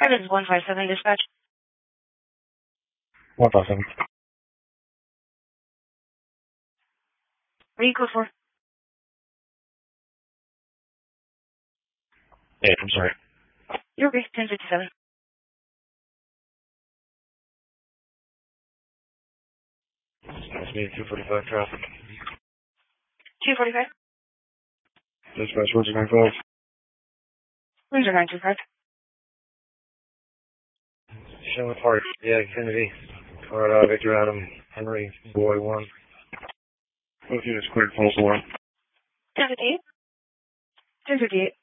Hi, this is 157 dispatch. 157. What are you code for? Hey, I'm sorry. You're okay. 1057. That's me, 245 traffic. 245. Dispatch, what's your 95? Windsor 925. Sherman Park, yeah, Kennedy. Colorado, Victor Adam, Henry, Boy 1. Both units cleared, false alarm. 1058. 1058.